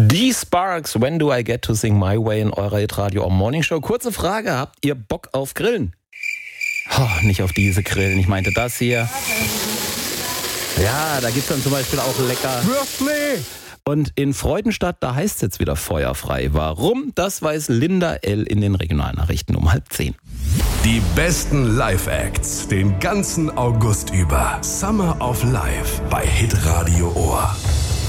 Die Sparks, When Do I Get to Sing My Way in eurer Hitradio Morning Show. Kurze Frage, habt ihr Bock auf Grillen? Oh, nicht auf diese Grillen, ich meinte das hier. Ja, da gibt's dann zum Beispiel auch lecker Würstli! Und in Freudenstadt, da heißt es jetzt wieder feuerfrei. Warum? Das weiß Linda L. in den Regionalnachrichten um 9:30. Die besten Live-Acts den ganzen August über. Summer of Life bei Hitradio Ohr.